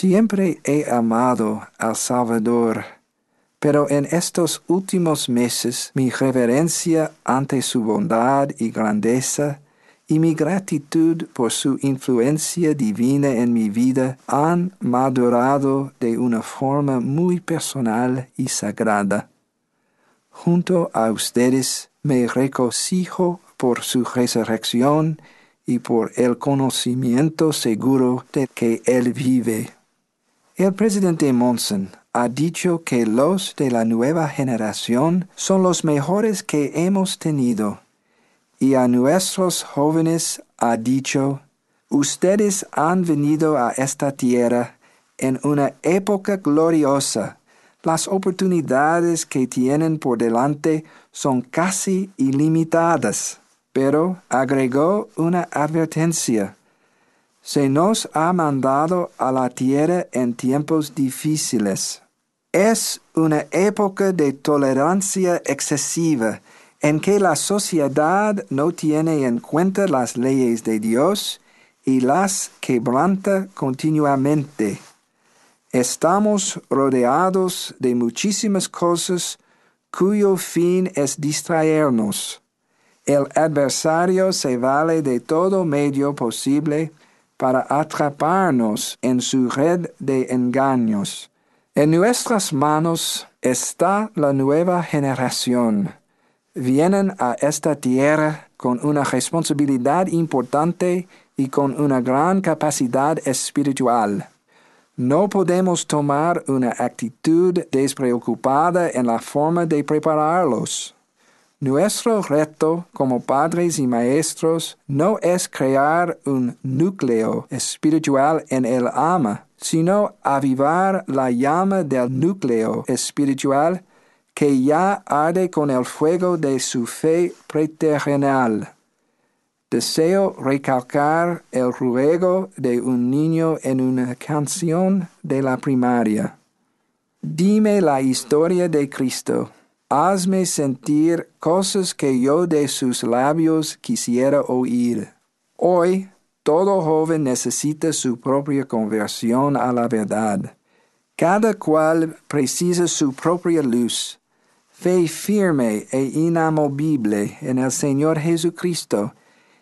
Siempre he amado al Salvador, pero en estos últimos meses mi reverencia ante su bondad y grandeza y mi gratitud por su influencia divina en mi vida han madurado de una forma muy personal y sagrada. Junto a ustedes me regocijo por su resurrección y por el conocimiento seguro de que Él vive. El presidente Monson ha dicho que los de la nueva generación son los mejores que hemos tenido. Y a nuestros jóvenes ha dicho: ustedes han venido a esta tierra en una época gloriosa. Las oportunidades que tienen por delante son casi ilimitadas. Pero agregó una advertencia: se nos ha mandado a la tierra en tiempos difíciles. Es una época de tolerancia excesiva, en que la sociedad no tiene en cuenta las leyes de Dios y las quebranta continuamente. Estamos rodeados de muchísimas cosas cuyo fin es distraernos. El adversario se vale de todo medio posible para atraparnos en su red de engaños. En nuestras manos está la nueva generación. Vienen a esta tierra con una responsabilidad importante y con una gran capacidad espiritual. No podemos tomar una actitud despreocupada en la forma de prepararlos. Nuestro reto como padres y maestros no es crear un núcleo espiritual en el alma, sino avivar la llama del núcleo espiritual que ya arde con el fuego de su fe preterrenal. Deseo recalcar el ruego de un niño en una canción de la primaria. Dime la historia de Cristo. Hazme sentir cosas que yo de sus labios quisiera oír. Hoy, todo joven necesita su propia conversión a la verdad. Cada cual precisa su propia luz. Fe firme e inamovible en el Señor Jesucristo,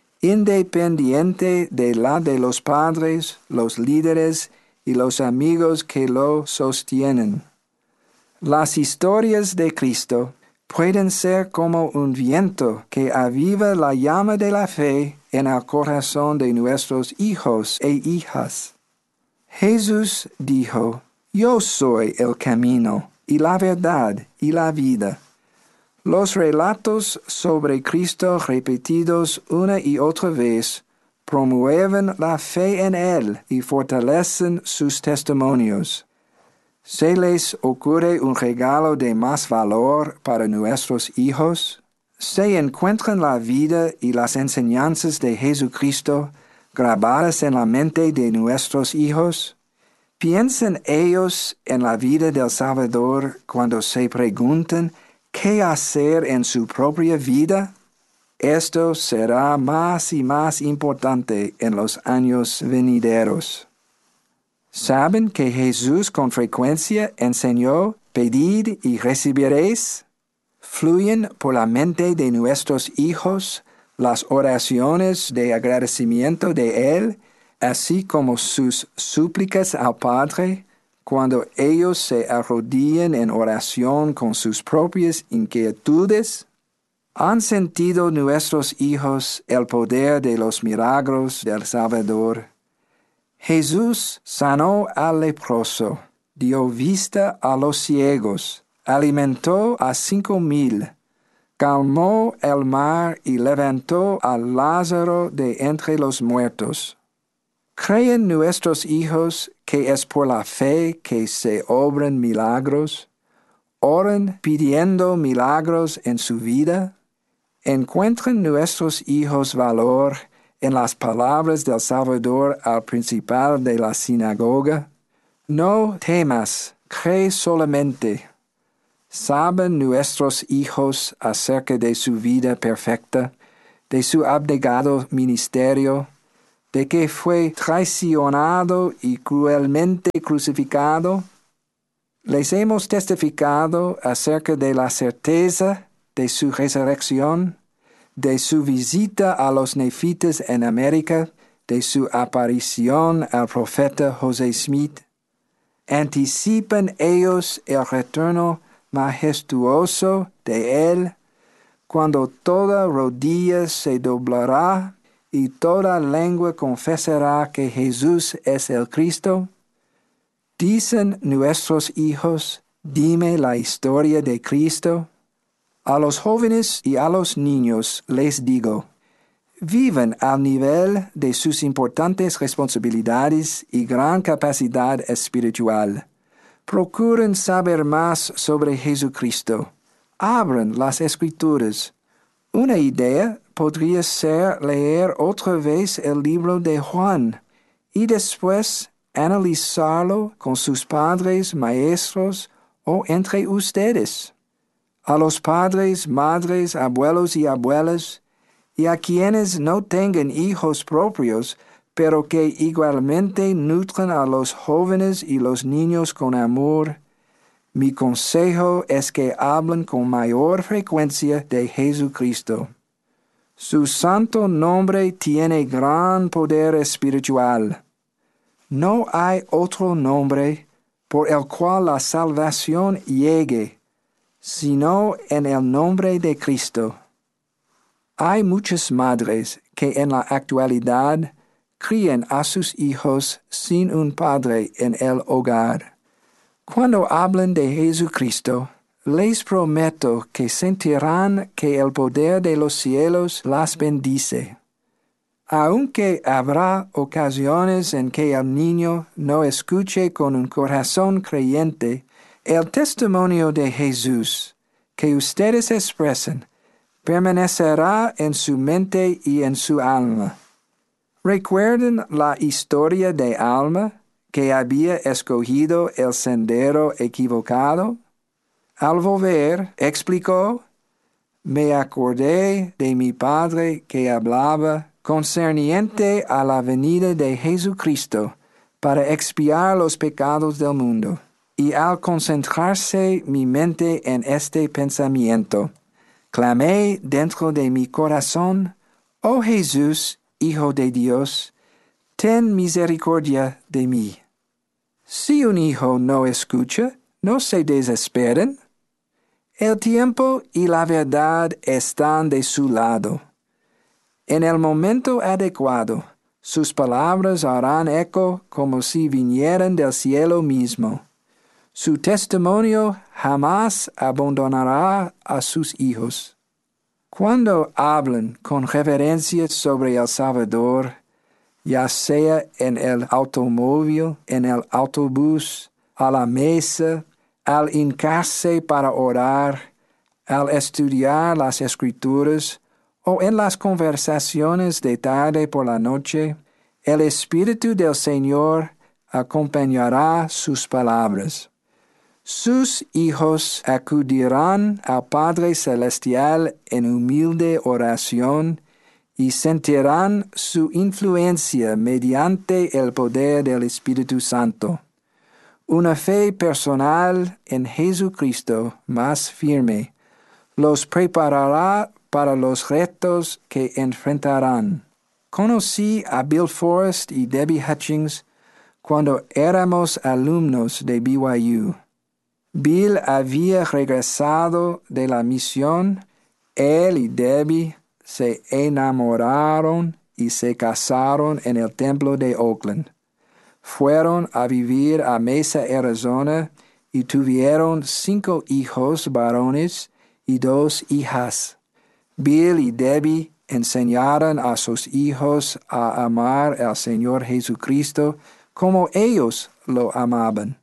independiente de la de los padres, los líderes y los amigos que lo sostienen. Las historias de Cristo pueden ser como un viento que aviva la llama de la fe en el corazón de nuestros hijos e hijas. Jesús dijo: yo soy el camino y la verdad y la vida. Los relatos sobre Cristo repetidos una y otra vez promueven la fe en Él y fortalecen sus testimonios. ¿Se les ocurre un regalo de más valor para nuestros hijos? ¿Se encuentran la vida y las enseñanzas de Jesucristo grabadas en la mente de nuestros hijos? ¿Piensan ellos en la vida del Salvador cuando se preguntan qué hacer en su propia vida? Esto será más y más importante en los años venideros. ¿Saben que Jesús con frecuencia enseñó: pedid y recibiréis? ¿Fluyen por la mente de nuestros hijos las oraciones de agradecimiento de Él, así como sus súplicas al Padre, cuando ellos se arrodillan en oración con sus propias inquietudes? ¿Han sentido nuestros hijos el poder de los milagros del Salvador? Jesús sanó al leproso, dio vista a los ciegos, alimentó a 5,000, calmó el mar y levantó a Lázaro de entre los muertos. ¿Creen nuestros hijos que es por la fe que se obran milagros? ¿Oran pidiendo milagros en su vida? ¿Encuentran nuestros hijos valor en las palabras del Salvador al principal de la sinagoga? No temas, cree solamente. ¿Saben nuestros hijos acerca de su vida perfecta, de su abnegado ministerio, de que fue traicionado y cruelmente crucificado, les hemos testificado acerca de la certeza de su resurrección, de su visita a los nefitas en América, de su aparición al profeta José Smith. Anticipan ellos el retorno majestuoso de Él, cuando toda rodilla se doblará y toda lengua confesará que Jesús es el Cristo. Dicen nuestros hijos, dime la historia de Cristo. A los jóvenes y a los niños les digo, vivan al nivel de sus importantes responsabilidades y gran capacidad espiritual. Procuren saber más sobre Jesucristo. Abran las Escrituras. Una idea podría ser leer otra vez el libro de Juan y después analizarlo con sus padres, maestros o entre ustedes. A los padres, madres, abuelos y abuelas, y a quienes no tengan hijos propios, pero que igualmente nutran a los jóvenes y los niños con amor, mi consejo es que hablen con mayor frecuencia de Jesucristo. Su santo nombre tiene gran poder espiritual. No hay otro nombre por el cual la salvación llegue, sino en el nombre de Cristo. Hay muchas madres que en la actualidad crían a sus hijos sin un padre en el hogar. Cuando hablan de Jesucristo, les prometo que sentirán que el poder de los cielos las bendice. Aunque habrá ocasiones en que el niño no escuche con un corazón creyente el testimonio de Jesús que ustedes expresan, permanecerá en su mente y en su alma. ¿Recuerdan la historia de Alma, que había escogido el sendero equivocado? Al volver, explicó, me acordé de mi padre que hablaba concerniente a la venida de Jesucristo para expiar los pecados del mundo, y al concentrarse mi mente en este pensamiento, clamé dentro de mi corazón, oh Jesús, Hijo de Dios, ten misericordia de mí. Si un hijo no escucha, no se desesperen. El tiempo y la verdad están de su lado. En el momento adecuado, sus palabras harán eco como si vinieran del cielo mismo. Su testimonio jamás abandonará a sus hijos. Cuando hablan con reverencia sobre el Salvador, ya sea en el automóvil, en el autobús, a la mesa, al hincarse para orar, al estudiar las Escrituras o en las conversaciones de tarde por la noche, el Espíritu del Señor acompañará sus palabras. Sus hijos acudirán al Padre Celestial en humilde oración y sentirán su influencia mediante el poder del Espíritu Santo. Una fe personal en Jesucristo más firme los preparará para los retos que enfrentarán. Conocí a Bill Forrest y Debbie Hutchings cuando éramos alumnos de BYU. Bill había regresado de la misión. Él y Debbie se enamoraron y se casaron en el templo de Oakland. Fueron a vivir a Mesa, Arizona, y tuvieron 5 hijos varones y 2 hijas. Bill y Debbie enseñaron a sus hijos a amar al Señor Jesucristo como ellos lo amaban.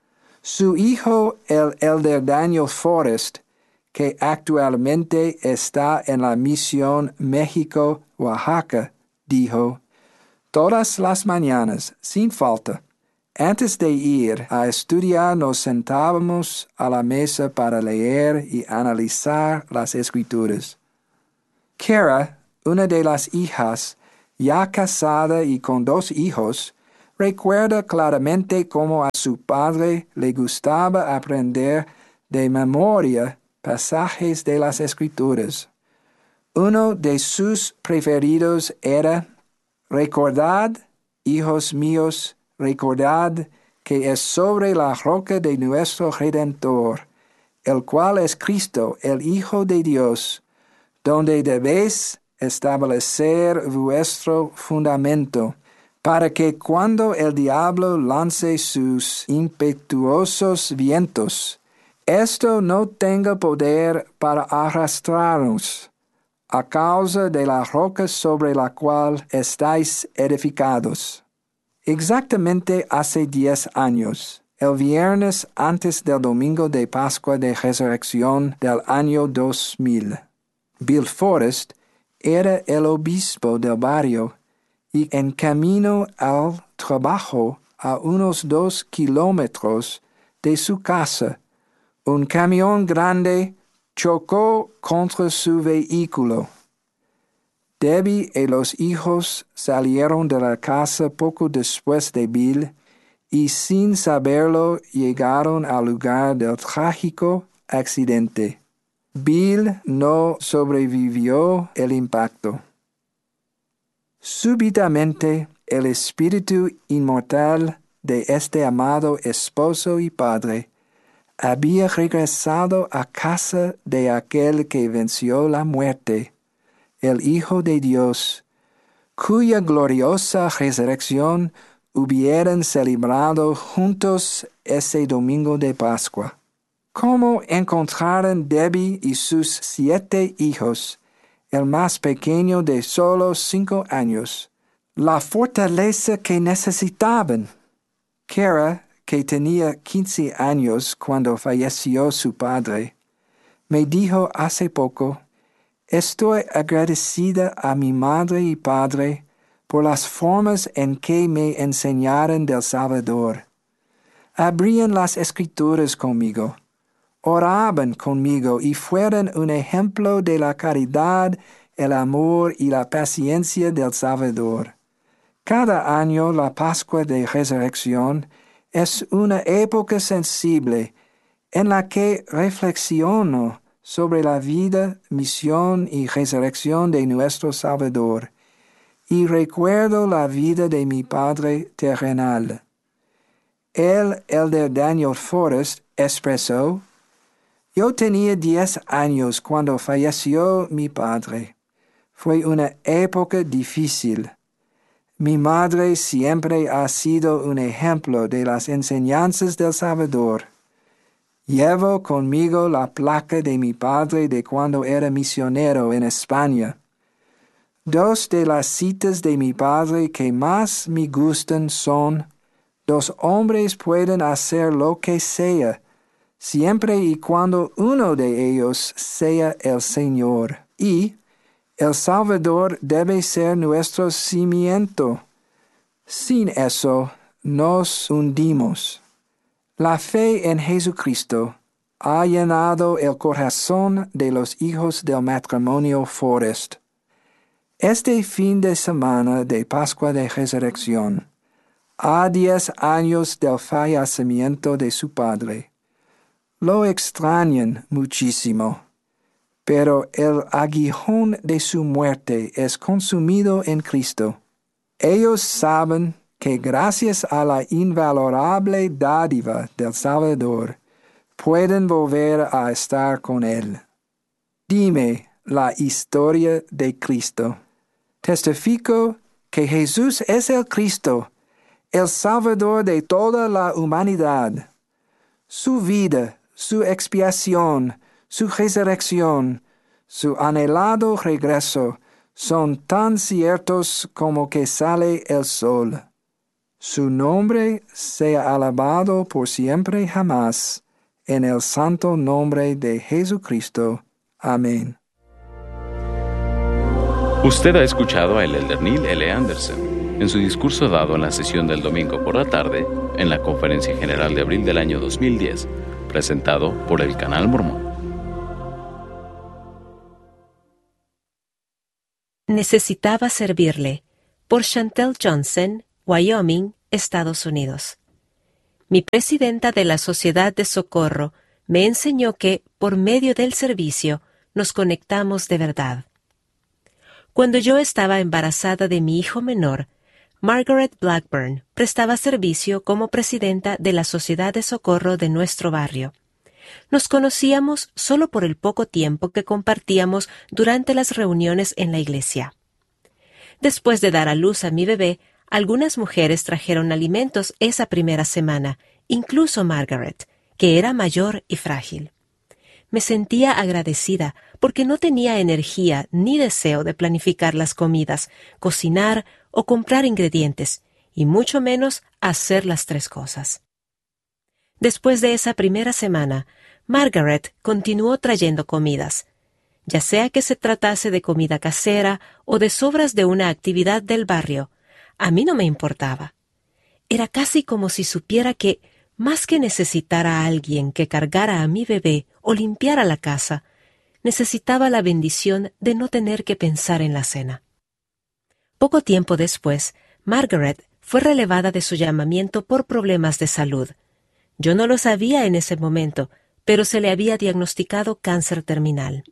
Su hijo, el elder Daniel Forrest, que actualmente está en la misión México-Oaxaca, dijo, todas las mañanas, sin falta, antes de ir a estudiar nos sentábamos a la mesa para leer y analizar las Escrituras. Kara, una de las hijas, ya casada y con 2 hijos, recuerda claramente cómo a su padre le gustaba aprender de memoria pasajes de las Escrituras. Uno de sus preferidos era: recordad, hijos míos, recordad que es sobre la roca de nuestro Redentor, el cual es Cristo, el Hijo de Dios, donde debéis establecer vuestro fundamento, para que cuando el diablo lance sus impetuosos vientos, esto no tenga poder para arrastrarnos, a causa de la roca sobre la cual estáis edificados. Exactamente hace 10 años, el viernes antes del domingo de Pascua de Resurrección del año 2000, Bill Forrest era el obispo del barrio y en camino al trabajo a unos 2 kilómetros de su casa, un camión grande chocó contra su vehículo. Debbie y los hijos salieron de la casa poco después de Bill y sin saberlo llegaron al lugar del trágico accidente. Bill no sobrevivió el impacto. Súbitamente, el espíritu inmortal de este amado esposo y padre había regresado a casa de aquel que venció la muerte, el Hijo de Dios, cuya gloriosa resurrección hubieran celebrado juntos ese domingo de Pascua. ¿Cómo encontraron Debbie y sus 7 hijos, el más pequeño de solo 5 años, la fortaleza que necesitaban? Kara, que tenía 15 años cuando falleció su padre, me dijo hace poco: estoy agradecida a mi madre y padre por las formas en que me enseñaron del Salvador. Abrían las Escrituras conmigo, oraban conmigo y fueron un ejemplo de la caridad, el amor y la paciencia del Salvador. Cada año la Pascua de Resurrección es una época sensible en la que reflexiono sobre la vida, misión y resurrección de nuestro Salvador, y recuerdo la vida de mi padre terrenal. El elder Daniel Forrest expresó: yo tenía 10 años cuando falleció mi padre. Fue una época difícil. Mi madre siempre ha sido un ejemplo de las enseñanzas del Salvador. Llevo conmigo la placa de mi padre de cuando era misionero en España. 2 de las citas de mi padre que más me gustan son: 2 hombres pueden hacer lo que sea, siempre y cuando uno de ellos sea el Señor, y el Salvador debe ser nuestro cimiento. Sin eso, nos hundimos. La fe en Jesucristo ha llenado el corazón de los hijos del matrimonio Forrest. Este fin de semana de Pascua de Resurrección, a 10 años del fallecimiento de su padre, lo extrañan muchísimo, pero el aguijón de su muerte es consumido en Cristo. Ellos saben que gracias a la invalorable dádiva del Salvador, pueden volver a estar con Él. Dime la historia de Cristo. Testifico que Jesús es el Cristo, el Salvador de toda la humanidad. Su vida, su expiación, su resurrección, su anhelado regreso son tan ciertos como que sale el sol. Su nombre sea alabado por siempre y jamás, en el santo nombre de Jesucristo. Amén. Usted ha escuchado a el elder Neil L. Anderson en su discurso dado en la sesión del domingo por la tarde en la Conferencia General de abril del año 2010, presentado por el Canal Mormón. Necesitaba servirle, por Chantel Johnson, Wyoming, Estados Unidos. Mi presidenta de la Sociedad de Socorro me enseñó que, por medio del servicio, nos conectamos de verdad. Cuando yo estaba embarazada de mi hijo menor, Margaret Blackburn prestaba servicio como presidenta de la Sociedad de Socorro de nuestro barrio. Nos conocíamos solo por el poco tiempo que compartíamos durante las reuniones en la iglesia. Después de dar a luz a mi bebé, algunas mujeres trajeron alimentos esa primera semana, incluso Margaret, que era mayor y frágil. Me sentía agradecida porque no tenía energía ni deseo de planificar las comidas, cocinar o comprar ingredientes, y mucho menos hacer las tres cosas. Después de esa primera semana, Margaret continuó trayendo comidas, ya sea que se tratase de comida casera o de sobras de una actividad del barrio. A mí no me importaba. Era casi como si supiera que, más que necesitar a alguien que cargara a mi bebé o limpiara la casa, necesitaba la bendición de no tener que pensar en la cena. Poco tiempo después, Margaret fue relevada de su llamamiento por problemas de salud. Yo no lo sabía en ese momento, pero se le había diagnosticado cáncer terminal.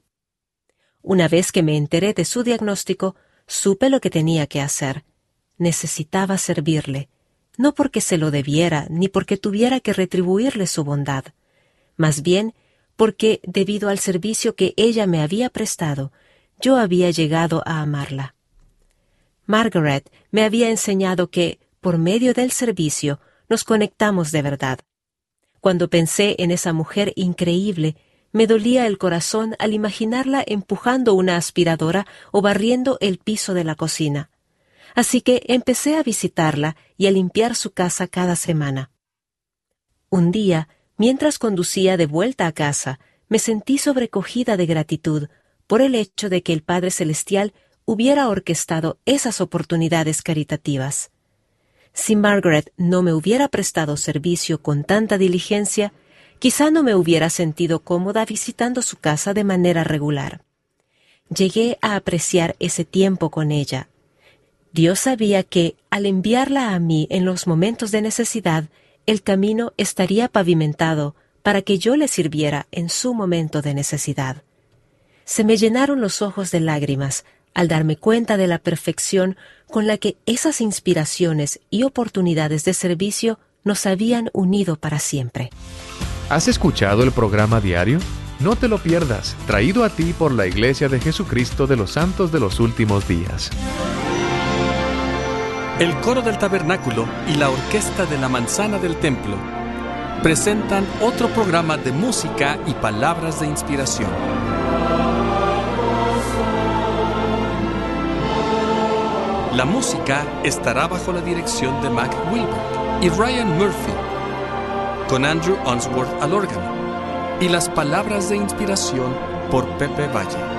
Una vez que me enteré de su diagnóstico, supe lo que tenía que hacer. Necesitaba servirle, no porque se lo debiera ni porque tuviera que retribuirle su bondad, más bien porque, debido al servicio que ella me había prestado, yo había llegado a amarla. Margaret me había enseñado que, por medio del servicio, nos conectamos de verdad. Cuando pensé en esa mujer increíble, me dolía el corazón al imaginarla empujando una aspiradora o barriendo el piso de la cocina. Así que empecé a visitarla y a limpiar su casa cada semana. Un día, mientras conducía de vuelta a casa, me sentí sobrecogida de gratitud por el hecho de que el Padre Celestial hubiera orquestado esas oportunidades caritativas. Si Margaret no me hubiera prestado servicio con tanta diligencia, quizá no me hubiera sentido cómoda visitando su casa de manera regular. Llegué a apreciar ese tiempo con ella. Dios sabía que, al enviarla a mí en los momentos de necesidad, el camino estaría pavimentado para que yo le sirviera en su momento de necesidad. Se me llenaron los ojos de lágrimas al darme cuenta de la perfección con la que esas inspiraciones y oportunidades de servicio nos habían unido para siempre. ¿Has escuchado el programa diario? No te lo pierdas, traído a ti por la Iglesia de Jesucristo de los Santos de los Últimos Días. El Coro del Tabernáculo y la Orquesta de la Manzana del Templo presentan otro programa de música y palabras de inspiración. La música estará bajo la dirección de Mac Wilbert y Ryan Murphy, con Andrew Unsworth al órgano, y las palabras de inspiración por Pepe Valle.